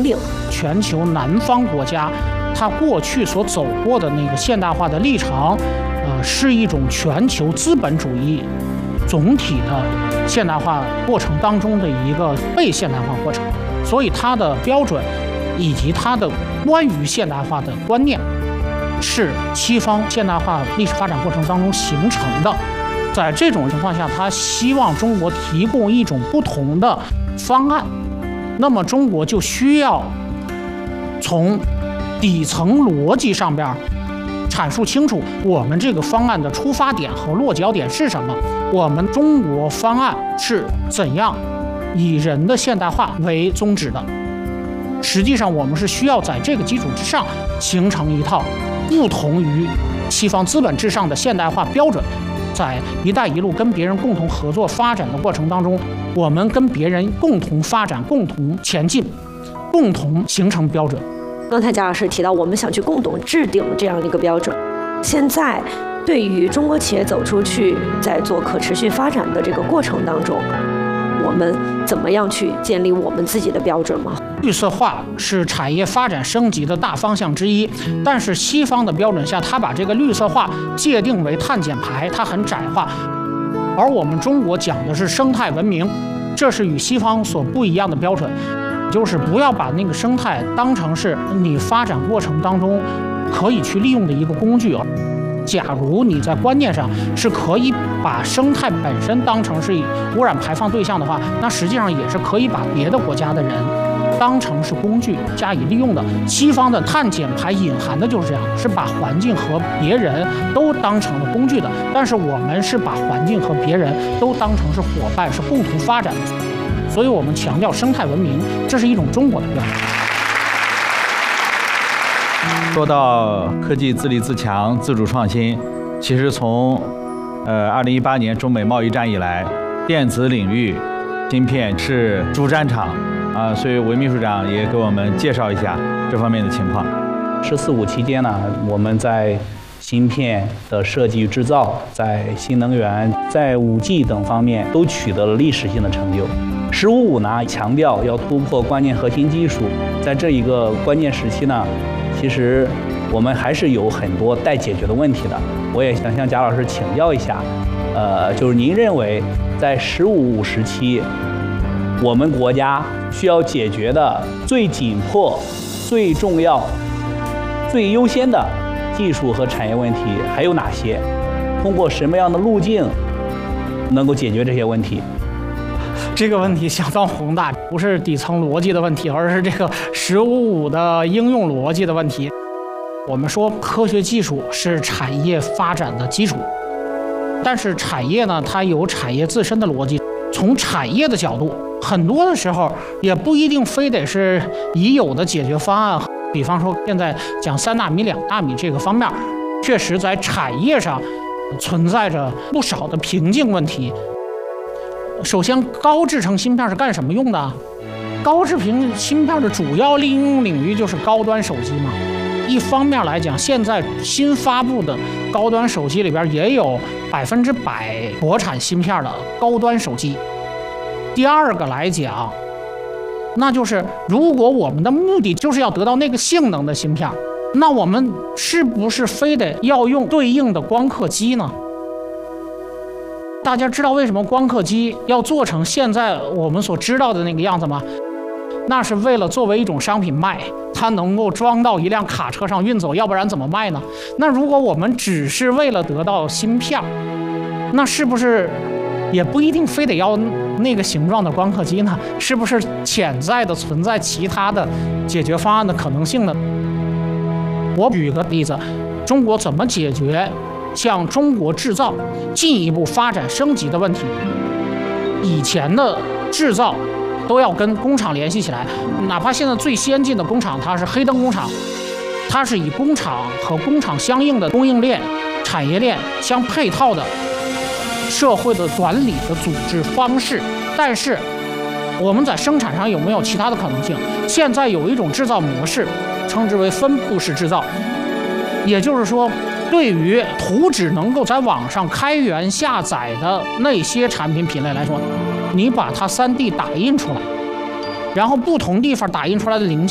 引领。 全球南方国家，它过去所走过的那个现代化的历程，是一种全球资本主义总体的现代化过程当中的一个被现代化过程，所以它的标准以及它的关于现代化的观念，是西方现代化历史发展过程当中形成的。在这种情况下，他希望中国提供一种不同的方案，那么中国就需要从底层逻辑上边阐述清楚我们这个方案的出发点和落脚点是什么，我们中国方案是怎样以人的现代化为宗旨的。实际上我们是需要在这个基础之上形成一套不同于西方资本至上的现代化标准。在一带一路跟别人共同合作发展的过程当中，我们跟别人共同发展、共同前进、共同形成标准。 刚才贾老师提到，我们想去共同制定这样一个标准。现在对于中国企业走出去，在做可持续发展的这个过程当中，我们怎么样去建立我们自己的标准吗？ 绿色化是产业发展升级的大方向之一，但是西方的标准下，它把这个绿色化界定为碳减排，它很窄化。而我们中国讲的是生态文明，这是与西方所不一样的标准，就是不要把那个生态当成是你发展过程当中可以去利用的一个工具。假如你在观念上是可以把生态本身当成是污染排放对象的话，那实际上也是可以把别的国家的人当成是工具加以利用的。西方的碳减排隐含的就是这样，是把环境和别人都当成了工具的，但是我们是把环境和别人都当成是伙伴，是共同发展的。所以我们强调生态文明，这是一种中国的标准。 说到科技自立自强、自主创新，其实从2018年中美贸易战以来，电子领域芯片是主战场啊，所以韦秘书长也给我们介绍一下这方面的情况。 “14五”期间呢，我们在芯片的设计与制造，在新能源、在5G 等方面都取得了历史性的成就。“15五”呢，强调要突破关键核心技术，在这一个关键时期呢，其实我们还是有很多待解决的问题的。我也想向贾老师请教一下，就是您认为在“15五”时期，我们国家需要解决的最紧迫、最重要、最优先的技术和产业问题还有哪些？通过什么样的路径能够解决这些问题？ 这个问题相当宏大，不是底层逻辑的问题，而是这个“15五”的应用逻辑的问题。我们说科学技术是产业发展的基础，但是产业呢，它有产业自身的逻辑。从产业的角度，很多的时候也不一定非得是已有的解决方案。比方说现在讲3纳米、2纳米这个方面，确实在产业上存在着不少的瓶颈问题。首先，高制程芯片是干什么用的？高制程芯片的主要应用领域就是高端手机嘛。一方面来讲，现在新发布的高端手机里边也有100%国产芯片的高端手机。第二个来讲，那就是如果我们的目的就是要得到那个性能的芯片，那我们是不是非得要用对应的光刻机呢？大家知道为什么光刻机要做成现在我们所知道的那个样子吗？那是为了作为一种商品卖，它能够装到一辆卡车上运走，要不然怎么卖呢？那如果我们只是为了得到芯片，那是不是也不一定非得要那个形状的光刻机呢？是不是潜在的存在其他的解决方案的可能性呢？我举个例子，中国怎么解决向中国制造进一步发展升级的问题？以前的制造都要跟工厂联系起来，哪怕现在最先进的工厂，它是黑灯工厂，它是以工厂和工厂相应的供应链、产业链相配套的社会的管理的组织方式。但是我们在生产上有没有其他的可能性？现在有一种制造模式，称之为分布式制造，也就是说，对于图纸能够在网上开源下载的那些产品品类来说，你把它3D 打印出来，然后不同地方打印出来的零件